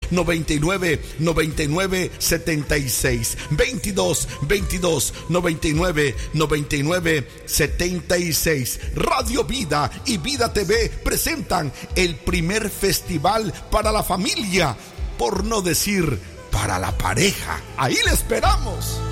99 99 76. 22 22 99 99 76. Radio Vida y Vida TV presentan el primer festival para la familia, por no decir para la pareja. Ahí le esperamos.